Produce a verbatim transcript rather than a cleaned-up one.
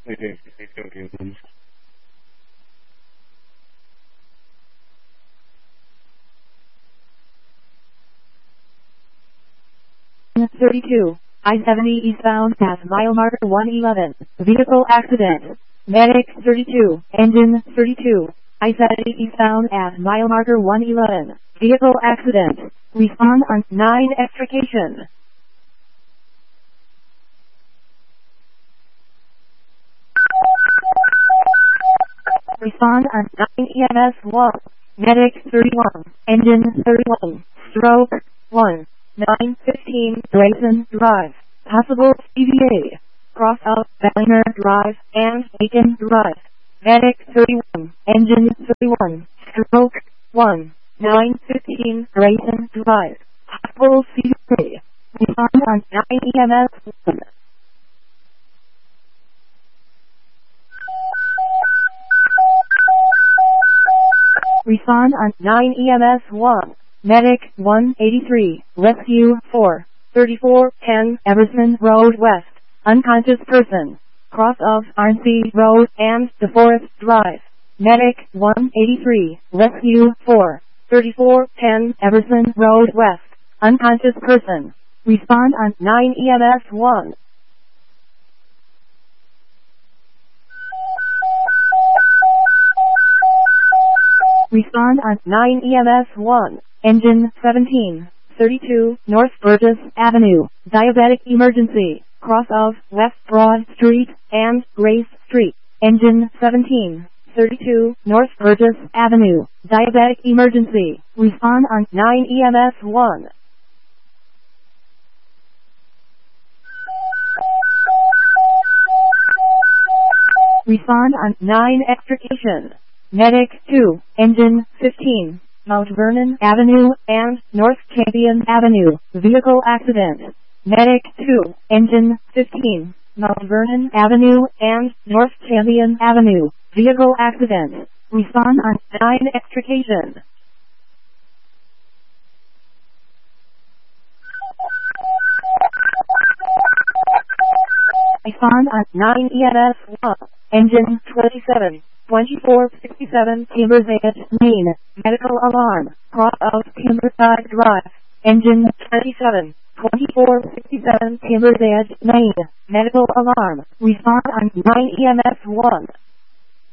Okay, okay, okay. thirty-two. I seventy eastbound past mile marker one eleven. Vehicle accident. Medic thirty-two. Engine thirty-two. I seventy eastbound at mile marker one eleven. Vehicle accident. Respond on nine extrication. Respond on nine E M S one. Medic thirty-one. Engine thirty-one. Stroke one. nine fifteen Grayson Drive. Possible C V A. Cross out Ballinger Drive and Aiken Drive. Medic thirty-one. Engine thirty-one. Stroke one. nine fifteen Grayson Drive. Possible C V A. Respond on nine E M S one. Respond on nine E M S one. Medic one eighty-three, Rescue four, thirty-four ten Everson Road West, unconscious person, cross of Arnsey Road and DeForest Drive. Medic one eighty-three, Rescue four, thirty-four ten Everson Road West, unconscious person. Respond on nine E M S one. Respond on nine E M S one. Engine seventeen, thirty-two North Burgess Avenue, diabetic emergency, cross of West Broad Street and Grace Street. Engine seventeen, thirty-two North Burgess Avenue, diabetic emergency. Respond on nine E M S one. Respond on nine extrication. Medic two, Engine fifteen, Mount Vernon Avenue and North Champion Avenue, vehicle accident. Medic two, Engine fifteen, Mount Vernon Avenue and North Champion Avenue, vehicle accident. Respond on nine extrication. Respond on nine E M S one. Engine twenty-seven. twenty-four sixty-seven Timbers Edge, Maine. Medical alarm. Cross of Timberside Drive. Engine twenty-seven. twenty-four sixty-seven Timbers Edge, Maine. Medical alarm. Respond on nine E M S one.